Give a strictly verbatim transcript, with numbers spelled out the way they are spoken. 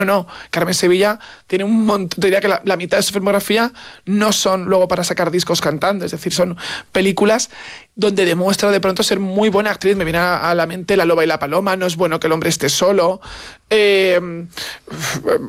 no, Carmen Sevilla tiene un montón, te diría que la, la mitad de su filmografía no son luego para sacar discos cantando, es decir, son películas donde demuestra de pronto ser muy buena actriz. Me viene a, a la mente La loba y la paloma, No es bueno que el hombre esté solo, eh,